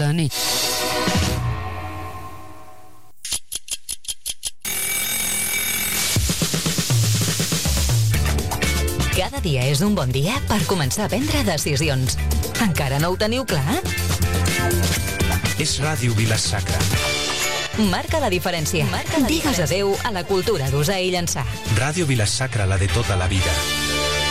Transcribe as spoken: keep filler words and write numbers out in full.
de nit. Cada dia és un bon dia per començar a prendre decisions. Encara no ho teniu clar? És Ràdio Vila-sacra. Marca la diferència. Marca la Digues diferència. Adéu a la cultura d'usar i llançar. Ràdio Vila-sacra, la de tota la vida.